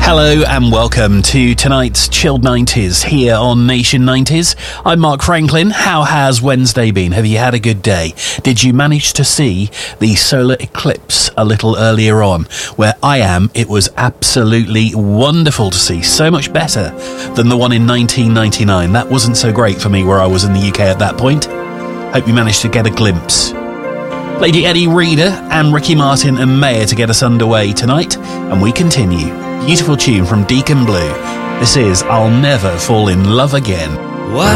Hello and welcome to tonight's Chilled 90s here on Nation 90s. I'm Mark Franklin. How has Wednesday been? Have you had a good day? Did you manage to see the solar eclipse a little earlier on? Where I am, it was absolutely wonderful to see. So much better than the one in 1999. That wasn't so great for me where I was in the UK at that point. Hope you managed to get a glimpse. Lady Eddie Reader and Ricky Martin and Mayer to get us underway tonight, and we continue. Beautiful tune from Deacon Blue. This is I'll Never Fall in Love Again. What